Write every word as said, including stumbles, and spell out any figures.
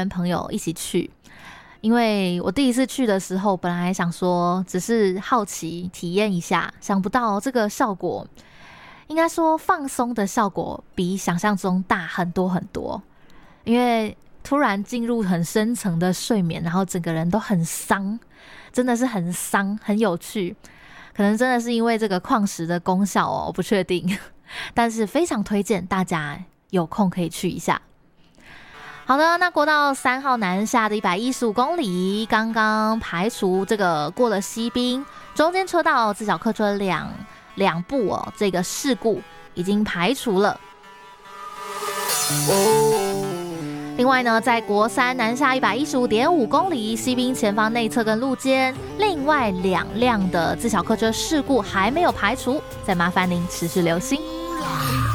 人朋友一起去。因为我第一次去的时候，本来想说只是好奇体验一下，想不到这个效果，应该说放松的效果比想象中大很多很多。因为突然进入很深层的睡眠，然后整个人都很丧，真的是很丧，很有趣。可能真的是因为这个矿石的功效哦，我不确定，但是非常推荐大家有空可以去一下。好的，那国道三号南下的一百一十五公里，刚刚排除这个过了西滨，中间车道自小客车两两部哦，这个事故已经排除了。另外呢，在国三南下一百一十五点五公里，西滨前方内侧跟路肩，另外两辆的自小客车事故还没有排除，再麻烦您持续留心。